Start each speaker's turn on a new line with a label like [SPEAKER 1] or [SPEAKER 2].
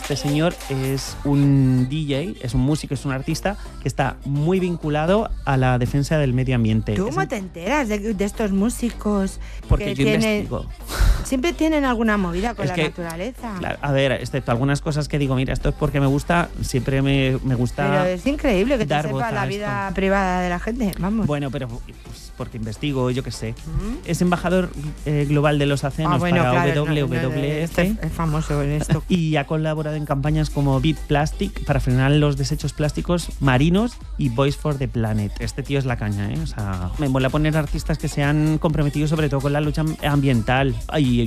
[SPEAKER 1] este señor es un DJ, es un músico, es un artista que está muy vinculado a la defensa del medio ambiente.
[SPEAKER 2] ¿Tú cómo te enteras de estos músicos?
[SPEAKER 1] Porque yo investigo.
[SPEAKER 2] Siempre tienen alguna movida con la naturaleza.
[SPEAKER 1] Claro, a ver, excepto algunas cosas que digo, mira, esto es porque me gusta, siempre me gusta.
[SPEAKER 2] Pero es increíble que te
[SPEAKER 1] dar voz
[SPEAKER 2] sepa
[SPEAKER 1] a
[SPEAKER 2] la
[SPEAKER 1] esto.
[SPEAKER 2] vida privada de la gente, vamos.
[SPEAKER 1] Bueno, pero pues, porque investigo, yo qué sé. Es embajador global de los océanos para WWF.
[SPEAKER 2] Es famoso en esto.
[SPEAKER 1] Y ha colaborado en campañas como Beat Plastic para frenar los desechos plásticos marinos y Voice for the Planet. Este tío es la caña, ¿eh? O sea, me mola poner artistas que se han comprometido sobre todo con la lucha ambiental y